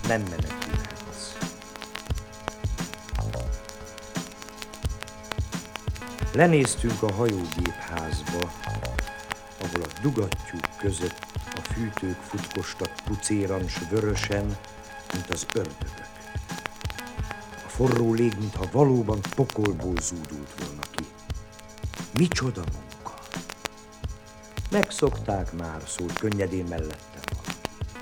nem menekülhetsz. Lenéztünk a hajógépházba, ahol a dugattyúk között a fűtők futkostak pucéran s vörösen, mint az ördögök. A forró lég, mintha valóban pokolból zúdult volna ki. Micsoda munka! Megszokták már, szólt könnyedén mellettem valaki.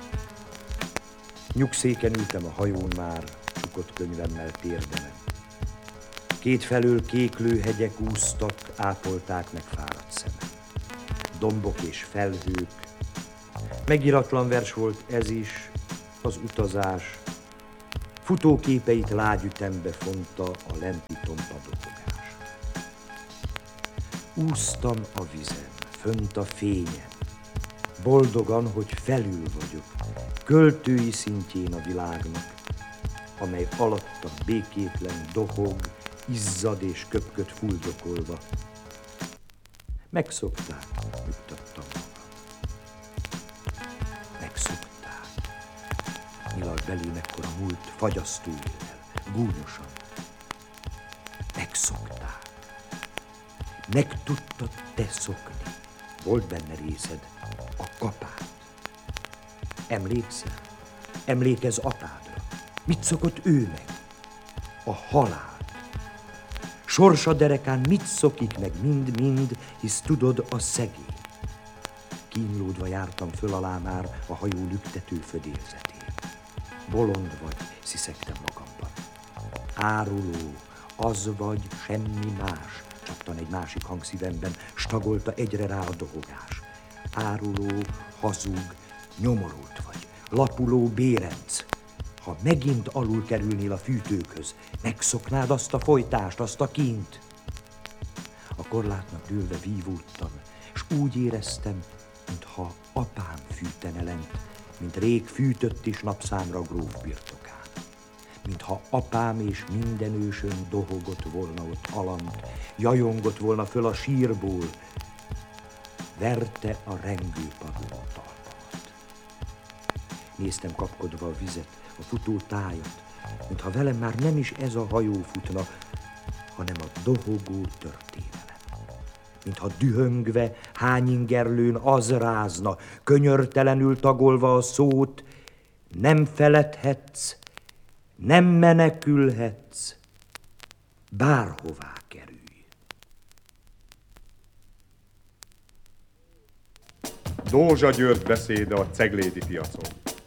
Nyugszéken ültem a hajón már, csukott könyvemmel térdemen. Kétfelől kéklőhegyek úsztak, ápolták meg fáradt szemem. Dombok és felhők. Megíratlan vers volt ez is, az utazás. Futóképeit lágyütembe fonta a lenti tompadobogás. Úsztam a vizen, fönt a fényen, boldogan, hogy felül vagyok, költői szintjén a világnak, amely alattam békétlen dohog, izzad és köpköd fuldokolva. Megszokták, nyugtattam magam. Megszokták. Nyilalt belém ekkora múlt fagyasztó éllel, gúnyosan. Megszokták. Meg tudtad te szokni. Volt benne részed, a kapát. Emlékszel? Emlékezz apádra. Mit szokott ő meg? A halál. Sorsa derekán mit szokik meg mind-mind, hisz tudod a szegény. Kínlódva jártam föl alá már a hajó lüktető födélzetén. Bolond vagy, sziszegtem magamban. Áruló, az vagy, semmi más, csattan egy másik hang szívemben, stagolta egyre rá a dohogás. Áruló, hazug, nyomorult vagy, lapuló bérenc. Ha megint alul kerülnél a fűtőkhöz, megszoknád azt a folytást, azt a kínt. A korlátnak dőlve vívódtam, s úgy éreztem, mintha apám fűtene lent, mint rég fűtött is napszámra gróf birtokán. Mintha apám és minden ősön dohogott volna ott alant, jajongott volna föl a sírból, verte a rengőpadló talpamat. Néztem kapkodva a vizet, a futó tájat, mintha velem már nem is ez a hajó futna, hanem a dohogó történelem. Mintha dühöngve, hányingerlőn az rázna, könyörtelenül tagolva a szót, nem feledhetsz, nem menekülhetsz, bárhová kerülj. Dózsa György beszéde a Ceglédi piacon.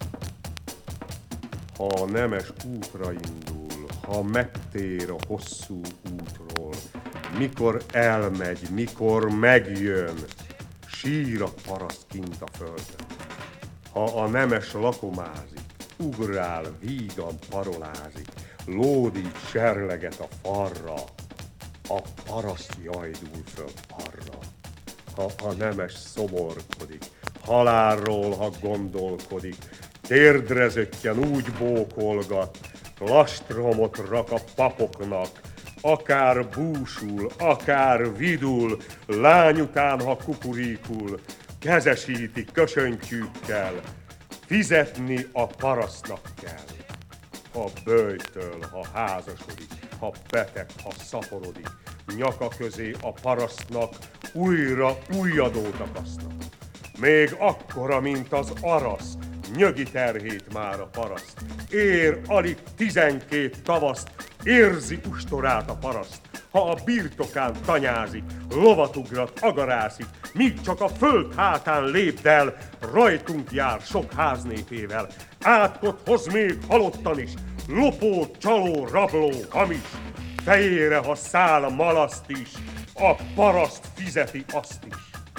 Ha a nemes útra indul, ha megtér a hosszú útról, mikor elmegy, mikor megjön, sír a paraszt kint a földön. Ha a nemes lakomázik, ugrál, vígan parolázik, lódít, serleget a farra, a paraszt jajdul föl arra. Ha a nemes szomorkodik, halálról, ha gondolkodik, térdre zöttyen úgy bókolgat, lastromot rak a papoknak, akár búsul, akár vidul, lány után, ha kukuríkul, kezesíti kösöntyűkkel, fizetni a parasztnak kell. Ha böjtöl, ha házasodik, ha beteg, ha szaporodik, nyaka közé a parasztnak újra új adót akasznak. Még akkora, mint az arasz, nyögi terhét már a paraszt. Ér alig 12 tavaszt, érzi ustorát a paraszt. Ha a birtokán tanyázik, lovat ugrat, agarászik, míg csak a föld hátán lépdel, rajtunk jár sok háznépével. Átkot hoz még halottan is, lopó, csaló, rabló, hamis. Fejére, ha száll a malaszt is, a paraszt fizeti azt is.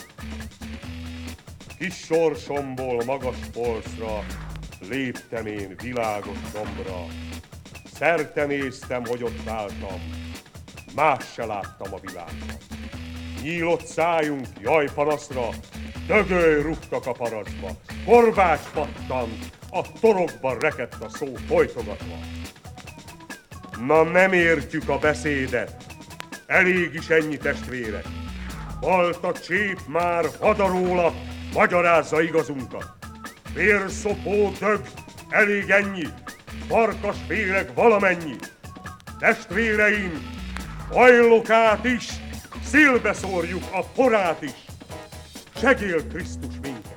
Kis sorsomból magas polcra léptem én világos dombra. Szerte néztem, hogy ott álltam, más se láttam a világban. Nyílott szájunk, jaj panaszra, dögöly rúgtak a parasztba. Korbács pattant, a torokban rekedt a szó folytogatva. Na nem értjük a beszédet, elég is ennyi testvérek. Balta csép már hadaróla, magyarázza igazunkat. Vérszopó dög, elég ennyi, farkasféreg valamennyi, testvéreim, hajlokát is, szélbe szórjuk a porát is. Segél Krisztus minket!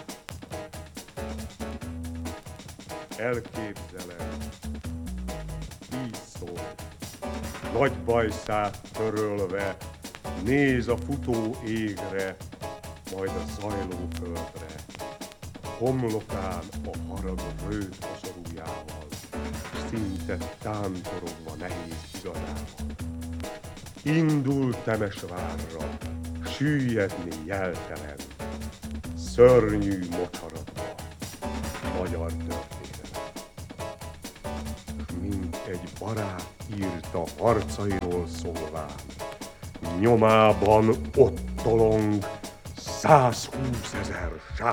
Elképzelem, így szól, nagy bajszát törölve, néz a futó égre, majd a zajló földre. Homlokán a harag rőt koszorújával, szinte tántorogva nehéz igazával. Indul Temesvárra, süllyedni jeltelen, szörnyű mocsaratba, magyar történelem. Mint egy barát írta harcairól szólván, nyomában ott tolong 120 000